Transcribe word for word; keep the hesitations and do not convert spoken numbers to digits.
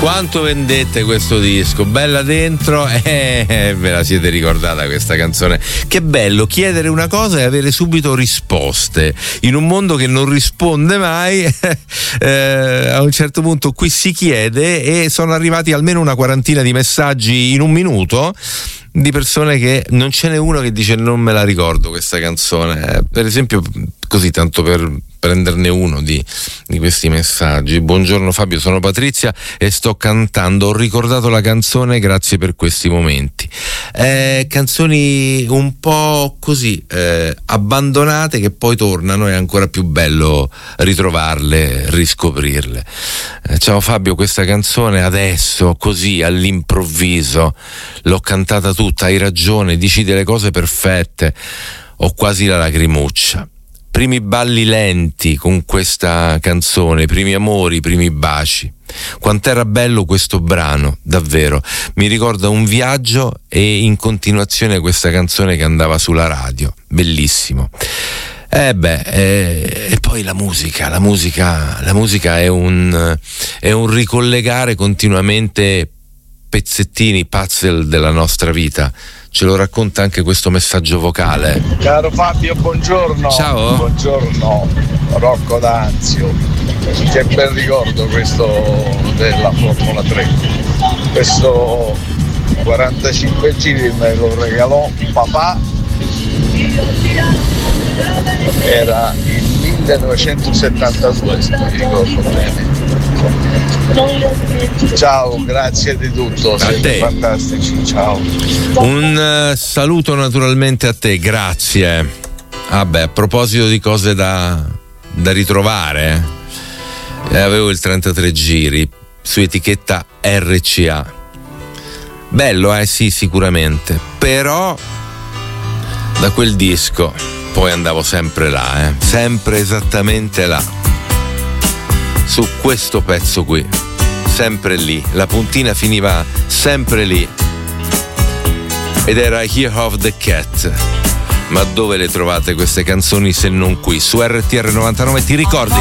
Quanto vendette questo disco, bella dentro, eh, ve la siete ricordata questa canzone? Che bello chiedere una cosa e avere subito risposte in un mondo che non risponde mai. eh, a un certo punto qui si chiede e sono arrivati almeno una quarantina di messaggi in un minuto di persone che non ce n'è uno che dice non me la ricordo questa canzone. Eh, per esempio, così tanto per prenderne uno di, di questi messaggi. Buongiorno Fabio, sono Patrizia e sto cantando, ho ricordato la canzone, grazie per questi momenti. Eh, canzoni un po' così eh, abbandonate che poi tornano, è ancora più bello ritrovarle, riscoprirle. Eh, ciao Fabio, questa canzone adesso così all'improvviso l'ho cantata tutta, hai ragione, dici delle cose perfette, ho quasi la lacrimuccia. Primi balli lenti con questa canzone, primi amori, primi baci. Quant'era bello questo brano, davvero. Mi ricorda un viaggio e in continuazione questa canzone che andava sulla radio. Bellissimo. Eh beh, eh, e poi la musica, la musica, la musica è un, è un ricollegare continuamente pezzettini, puzzle della nostra vita. Ce lo racconta anche questo messaggio vocale. Caro Fabio, buongiorno. Ciao. Buongiorno, Rocco D'Anzio. Che bel ricordo questo della Formula tre. Questo quarantacinque giri me lo regalò papà. Era il millenovecentosettantadue, se mi ricordo bene. Ciao, grazie di tutto, siete fantastici, ciao. Un uh, saluto naturalmente a te, grazie. Ah beh, a proposito di cose da, da ritrovare, eh, avevo il trentatré giri su etichetta R C A. Bello, eh sì, sicuramente, però da quel disco poi andavo sempre là, eh, sempre esattamente là, su questo pezzo qui, sempre lì, la puntina finiva sempre lì ed era Year of the Cat. Ma dove le trovate queste canzoni se non qui su R T R novantanove? Ti ricordi?